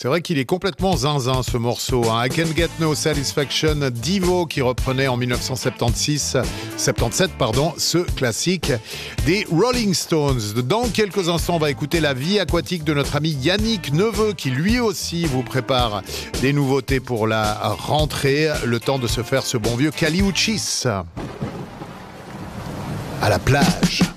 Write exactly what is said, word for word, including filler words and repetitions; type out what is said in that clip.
C'est vrai qu'il est complètement zinzin ce morceau. Hein. I Can Get No Satisfaction, Devo qui reprenait en dix-neuf cent soixante-seize, soixante-dix-sept pardon, ce classique des Rolling Stones. Dans quelques instants, on va écouter la vie aquatique de notre ami Yannick Neveu qui lui aussi vous prépare des nouveautés pour la rentrée. Le temps de se faire ce bon vieux Caliuchis à la plage.